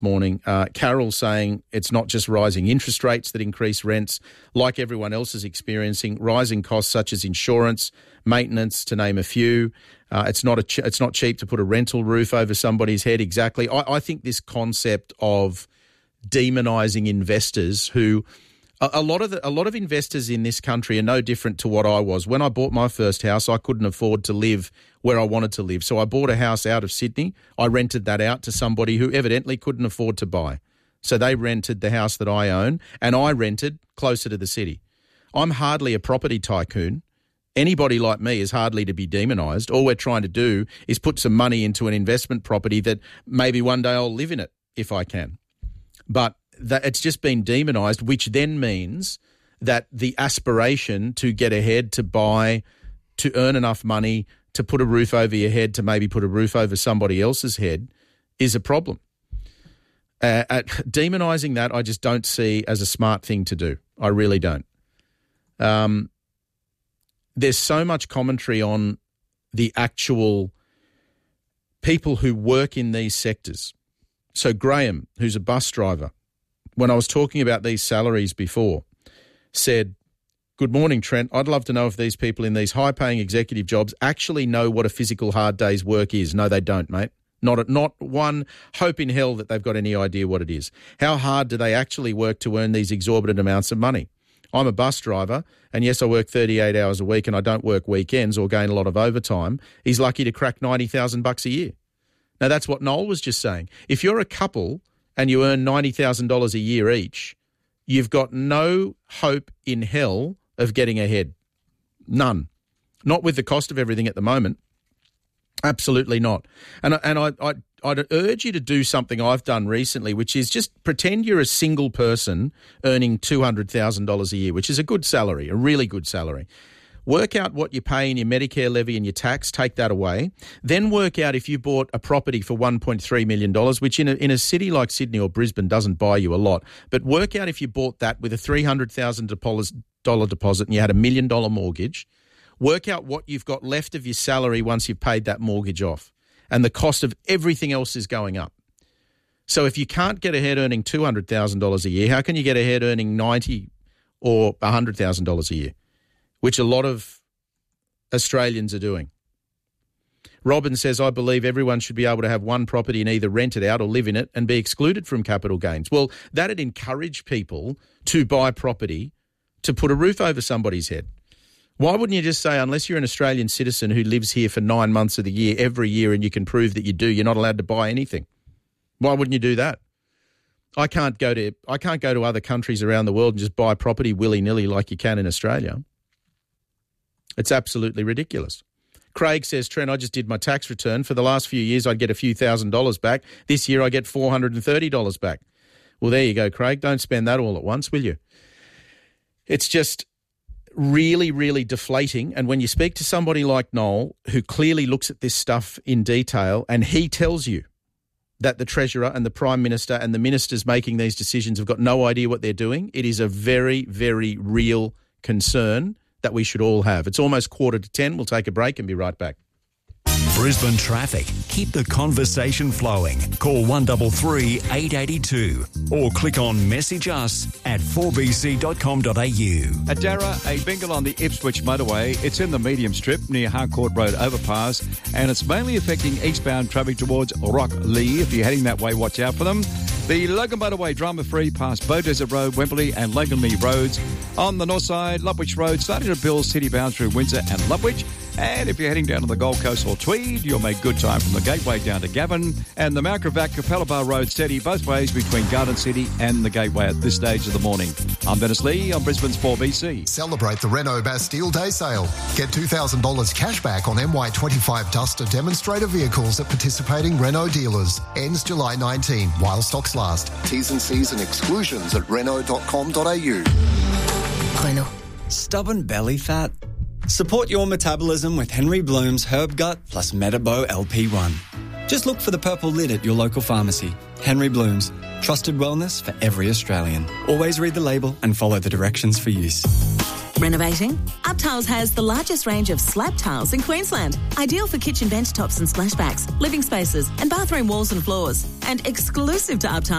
morning. Carol saying it's not just rising interest rates that increase rents, like everyone else is experiencing, rising costs such as insurance, maintenance, to name a few. It's not cheap to put a rental roof over somebody's head. Exactly. I think this concept of demonising investors who... A lot of investors in this country are no different to what I was. When I bought my first house, I couldn't afford to live where I wanted to live. So I bought a house out of Sydney. I rented that out to somebody who evidently couldn't afford to buy. So they rented the house that I own, and I rented closer to the city. I'm hardly a property tycoon. Anybody like me is hardly to be demonised. All we're trying to do is put some money into an investment property that maybe one day I'll live in it if I can. But that it's just been demonised, which then means that the aspiration to get ahead, to buy, to earn enough money, to put a roof over your head, to maybe put a roof over somebody else's head is a problem. Demonising that I just don't see as a smart thing to do. I really don't. There's so much commentary on the actual people who work in these sectors. So Graham, who's a bus driver, when I was talking about these salaries before, said, "Good morning, Trent. I'd love to know if these people in these high-paying executive jobs actually know what a physical hard day's work is." No, they don't, mate. Not one hope in hell that they've got any idea what it is. How hard do they actually work to earn these exorbitant amounts of money? I'm a bus driver, and yes, I work 38 hours a week and I don't work weekends or gain a lot of overtime. He's lucky to crack $90,000 a year. Now, that's what Noel was just saying. If you're a couple and you earn $90,000 a year each, you've got no hope in hell of getting ahead. None. Not with the cost of everything at the moment. Absolutely not. And I'd urge you to do something I've done recently, which is just pretend you're a single person earning $200,000 a year, which is a good salary, a really good salary. Work out what you pay in your Medicare levy and your tax, take that away. Then work out if you bought a property for $1.3 million, which in a city like Sydney or Brisbane doesn't buy you a lot. But work out if you bought that with a $300,000 deposit and you had $1 million mortgage. Work out what you've got left of your salary once you've paid that mortgage off. And the cost of everything else is going up. So if you can't get ahead earning $200,000 a year, how can you get ahead earning $90,000 or $100,000 a year? Which a lot of Australians are doing. Robin says, "I believe everyone should be able to have one property and either rent it out or live in it and be excluded from capital gains." Well, that'd encourage people to buy property to put a roof over somebody's head. Why wouldn't you just say, unless you're an Australian citizen who lives here for 9 months of the year, every year, and you can prove that you do, you're not allowed to buy anything? Why wouldn't you do that? I can't go to other countries around the world and just buy property willy-nilly like you can in Australia. It's absolutely ridiculous. Craig says, "Trent, I just did my tax return. For the last few years, I'd get a few $1,000s back. This year, I get $430 back." Well, there you go, Craig. Don't spend that all at once, will you? It's just really, really deflating. And when you speak to somebody like Noel, who clearly looks at this stuff in detail, and he tells you that the Treasurer and the Prime Minister and the ministers making these decisions have got no idea what they're doing, it is a very, very real concern that we should all have. It's almost 9:45. We'll take a break and be right back. Brisbane traffic. Keep the conversation flowing. Call 133 882 or click on message us at 4bc.com.au. At Darra, a bingle on the Ipswich motorway. It's in the medium strip near Harcourt Road overpass, and it's mainly affecting eastbound traffic towards Rocklee. If you're heading that way, watch out for them. The Logan motorway drama-free past Bow Desert Road, Wembley and Langley Roads. On the north side, Lutwyche Road starting to build city-bound through Windsor and Lutwyche. And if you're heading down to the Gold Coast or Tweed, you'll make good time from the Gateway down to Gavin. And the Mount Gravatt Capella Bar Road steady both ways between Garden City and the Gateway at this stage of the morning. I'm Dennis Lee on Brisbane's 4BC. Celebrate the Renault Bastille Day sale. Get $2,000 cash back on MY25 Duster demonstrator vehicles at participating Renault dealers. Ends July 19 while stocks last. T's and C's and exclusions at Renault.com.au. Renault. Stubborn belly fat? Support your metabolism with Henry Bloom's Herb Gut plus Metabo LP1. Just look for the purple lid at your local pharmacy. Henry Bloom's. Trusted wellness for every Australian. Always read the label and follow the directions for use. Renovating? UpTiles has the largest range of slab tiles in Queensland, ideal for kitchen bench tops and splashbacks, living spaces and bathroom walls and floors. And exclusive to UpTiles